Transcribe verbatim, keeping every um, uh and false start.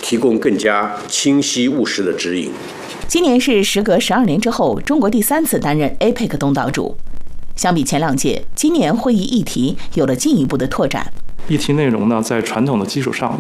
提供更加清晰务实的指引。 今年是时隔十二年之后，中国第三次担任 A P E C 东道主。相比前两届，今年会议议题有了进一步的拓展。 议题内容呢，在传统的基础上